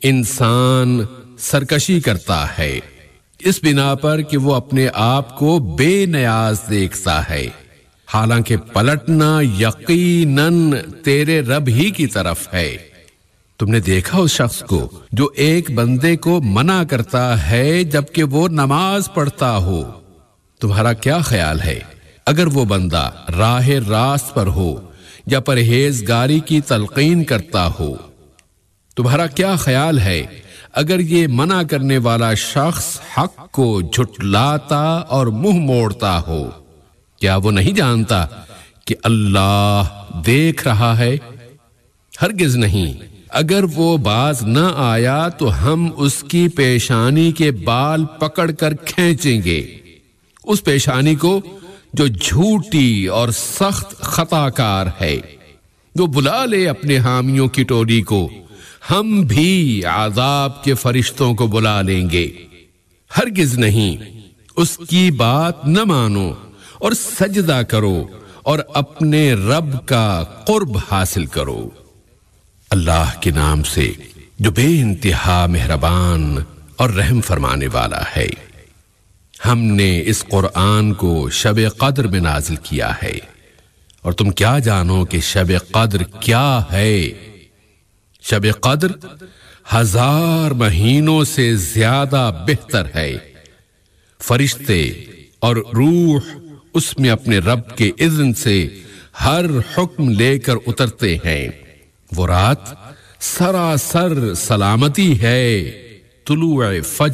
انسان سرکشی کرتا ہے اس بنا پر کہ وہ اپنے آپ کو بے نیاز دیکھتا ہے، حالانکہ پلٹنا یقیناً تیرے رب ہی کی طرف ہے۔ تم نے دیکھا اس شخص کو جو ایک بندے کو منع کرتا ہے جبکہ وہ نماز پڑھتا ہو؟ تمہارا کیا خیال ہے اگر وہ بندہ راہ راست پر ہو یا پرہیزگاری کی تلقین کرتا ہو؟ تمہارا کیا خیال ہے اگر یہ منع کرنے والا شخص حق کو جھٹلاتا اور منہ موڑتا ہو؟ کیا وہ نہیں جانتا کہ اللہ دیکھ رہا ہے؟ ہرگز نہیں۔ اگر وہ باز نہ آیا تو ہم اس کی پیشانی کے بال پکڑ کر کھینچیں گے، اس پیشانی کو جو جھوٹی اور سخت خطا کار ہے۔ وہ بلا لے اپنے حامیوں کی ٹولی کو، ہم بھی عذاب کے فرشتوں کو بلا لیں گے۔ ہرگز نہیں، اس کی بات نہ مانو اور سجدہ کرو اور اپنے رب کا قرب حاصل کرو۔ اللہ کے نام سے جو بے انتہا مہربان اور رحم فرمانے والا ہے۔ ہم نے اس قرآن کو شب قدر میں نازل کیا ہے، اور تم کیا جانو کہ شب قدر کیا ہے؟ شب قدر 1000 مہینوں سے زیادہ بہتر ہے۔ فرشتے اور روح اس میں اپنے رب کے اذن سے ہر حکم لے کر اترتے ہیں۔ وہ رات سراسر سلامتی ہے، طلوع فجر